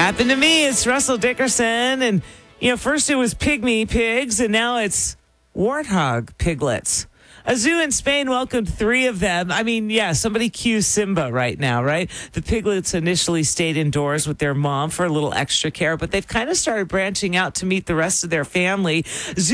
Happened to me. It's Russell Dickerson. And, first it was pygmy pigs, and now it's warthog piglets. A zoo in Spain welcomed 3 of them. I mean, somebody cue Simba right now, right? The piglets initially stayed indoors with their mom for a little extra care, but they've kind of started branching out to meet the rest of their family.